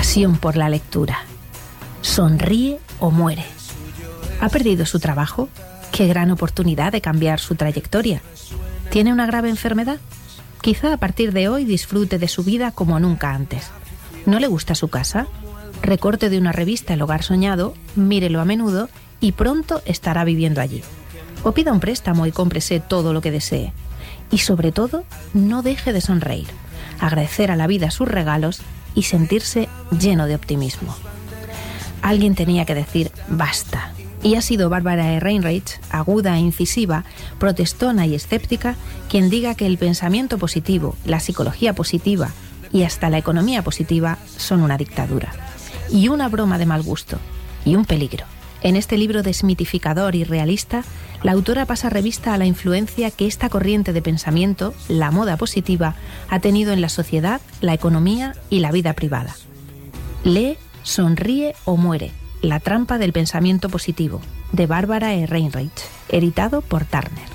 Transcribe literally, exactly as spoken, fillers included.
Pasión por la lectura. Sonríe o muere. ¿Ha perdido su trabajo? ¡Qué gran oportunidad de cambiar su trayectoria! ¿Tiene una grave enfermedad? Quizá a partir de hoy disfrute de su vida como nunca antes. ¿No le gusta su casa? Recorte de una revista El Hogar Soñado, mírelo a menudo y pronto estará viviendo allí. O pida un préstamo y cómprese todo lo que desee. Y sobre todo, no deje de sonreír, agradecer a la vida sus regalos y sentirse lleno de optimismo. Alguien tenía que decir basta. Y ha sido Bárbara Ehrenreich, aguda e incisiva, protestona y escéptica, quien diga que el pensamiento positivo, la psicología positiva y hasta la economía positiva son una dictadura. Y una broma de mal gusto. Y un peligro. En este libro desmitificador y realista, la autora pasa revista a la influencia que esta corriente de pensamiento, la moda positiva, ha tenido en la sociedad, la economía y la vida privada. Lee Sonríe o muere. La trampa del pensamiento positivo, de Bárbara Ehrenreich, editado por Turner.